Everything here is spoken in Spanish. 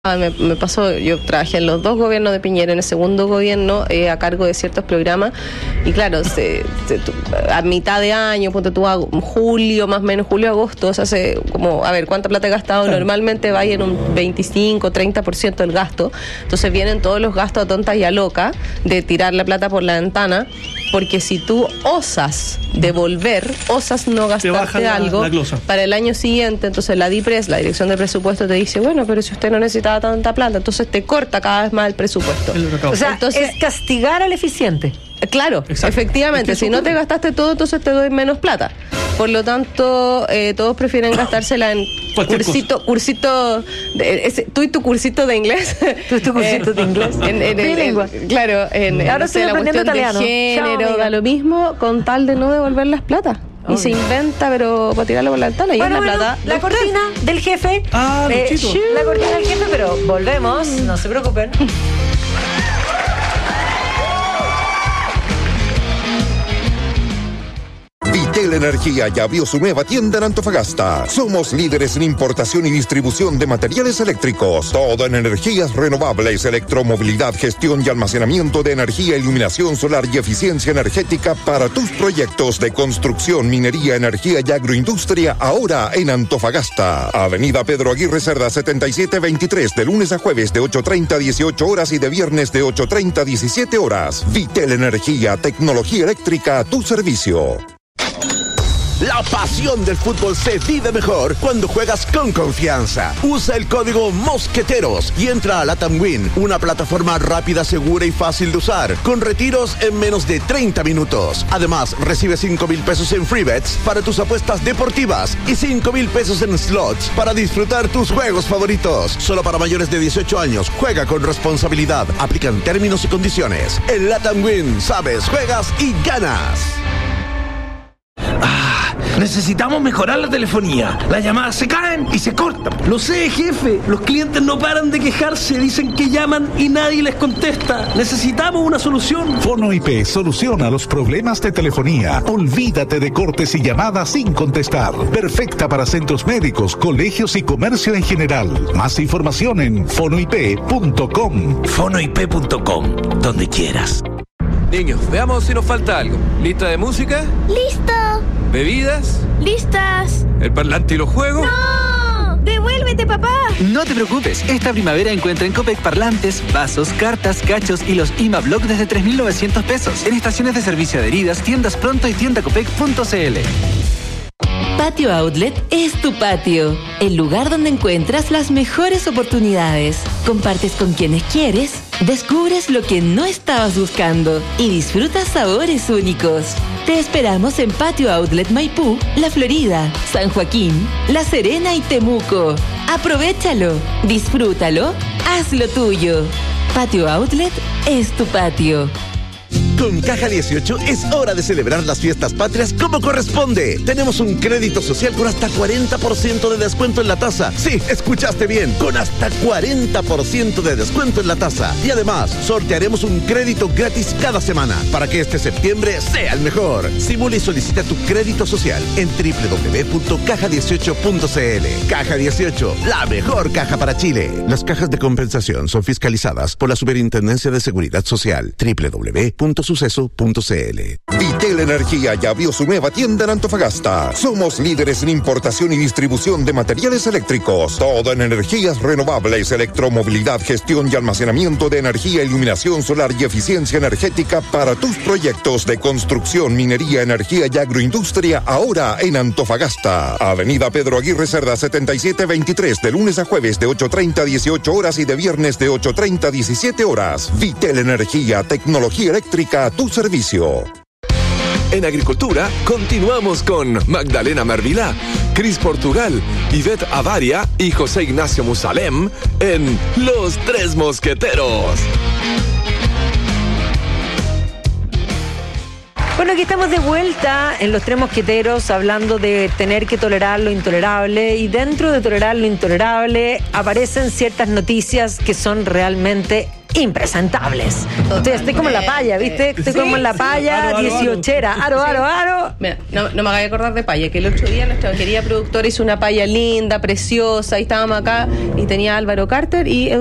Me pasó, yo trabajé en los dos gobiernos de Piñera, en el segundo gobierno a cargo de ciertos programas, y claro, a mitad de año, ponte tú a julio, más o menos julio, agosto, se hace como, a ver, ¿cuánta plata he gastado? Claro. Normalmente va en un 25, 30% del gasto, entonces vienen todos los gastos a tonta y a loca de tirar la plata por la ventana, porque si tú osas devolver, osas no gastarte algo para el año siguiente, entonces la DIPRES, la Dirección de Presupuesto, te dice, bueno, pero si usted no necesitaba tanta plata, entonces te corta cada vez más el presupuesto. O sea, entonces, es castigar al eficiente. Claro, exacto. Efectivamente, si no te gastaste todo, entonces te doy menos plata. Por lo tanto, todos prefieren gastársela en cursito tú y tu cursito de inglés. Tú y tu cursito de inglés. Claro, ahora estoy aprendiendo italiano. De género, da lo mismo, con tal de no devolver las platas. Y se inventa, pero para tirarlo por la ventana. Y bueno, es la plata. La cortina del jefe. La cortina del jefe, pero volvemos, no se preocupen. Vitel Energía ya abrió su nueva tienda en Antofagasta. Somos líderes en importación y distribución de materiales eléctricos. Todo en energías renovables, electromovilidad, gestión y almacenamiento de energía, iluminación solar y eficiencia energética para tus proyectos de construcción, minería, energía y agroindustria, ahora en Antofagasta. Avenida Pedro Aguirre Cerda 7723, de lunes a jueves de 8:30 a 18 horas y de viernes de 8:30 a 17 horas. Vitel Energía, tecnología eléctrica a tu servicio. La pasión del fútbol se vive mejor cuando juegas con confianza. Usa el código Mosqueteros y entra a Latam Win, una plataforma rápida, segura y fácil de usar, con retiros en menos de 30 minutos. Además, recibe 5,000 pesos en free bets para tus apuestas deportivas y 5,000 pesos en slots para disfrutar tus juegos favoritos. Solo para mayores de 18 años. Juega con responsabilidad. Aplican términos y condiciones. En Latam Win, sabes, juegas y ganas. Necesitamos mejorar la telefonía. Las llamadas se caen y se cortan. Lo sé, jefe. Los clientes no paran de quejarse. Dicen que llaman y nadie les contesta. Necesitamos una solución. Fono IP soluciona los problemas de telefonía. Olvídate de cortes y llamadas sin contestar. Perfecta para centros médicos, colegios y comercio en general. Más información en fonoip.com. Fonoip.com, donde quieras. Niños, veamos si nos falta algo. ¿Lista de música? ¡Listo! ¿Bebidas? ¡Listas! ¿El parlante y los juegos? ¡No! ¡Devuélvete, papá! No te preocupes, esta primavera encuentra en Copec parlantes, vasos, cartas, cachos y los IMA Block desde 3.900 pesos. En estaciones de servicio adheridas, tiendas Pronto y tiendacopec.cl. Patio Outlet es tu patio, el lugar donde encuentras las mejores oportunidades. Compartes con quienes quieres, descubres lo que no estabas buscando y disfrutas sabores únicos. Te esperamos en Patio Outlet Maipú, La Florida, San Joaquín, La Serena y Temuco. Aprovechalo, disfrútalo, hazlo tuyo. Patio Outlet es tu patio. Con Caja 18 es hora de celebrar las fiestas patrias como corresponde. Tenemos un crédito social con hasta 40% de descuento en la tasa. Sí, escuchaste bien, con hasta 40% de descuento en la tasa. Y además, sortearemos un crédito gratis cada semana para que este septiembre sea el mejor. Simula y solicita tu crédito social en www.caja18.cl. Caja 18, la mejor caja para Chile. Las cajas de compensación son fiscalizadas por la Superintendencia de Seguridad Social. www.suceso.cl. Vitel Energía ya abrió su nueva tienda en Antofagasta. Somos líderes en importación y distribución de materiales eléctricos. Todo en energías renovables, electromovilidad, gestión y almacenamiento de energía, iluminación solar y eficiencia energética para tus proyectos de construcción, minería, energía y agroindustria, ahora en Antofagasta. Avenida Pedro Aguirre Cerda 7723, de lunes a jueves de 8:30 a 18 horas y de viernes de 8:30 a 17 horas. Vitel Energía, tecnología eléctrica a tu servicio. En agricultura, continuamos con Magdalena Mervilá, Cris Portugal, Ivette Avaria y José Ignacio Musalem en Los Tres Mosqueteros. Bueno, aquí estamos de vuelta en Los Tres Mosqueteros hablando de tener que tolerar lo intolerable, y dentro de tolerar lo intolerable aparecen ciertas noticias que son realmente impresentables. Estoy como en la palla, ¿viste? Estoy como en la palla, 18era. Aro. Mira, no me hagáis acordar de palla, que el otro día nuestra querida productora hizo una palla linda, preciosa, y estábamos acá y tenía Álvaro Carter y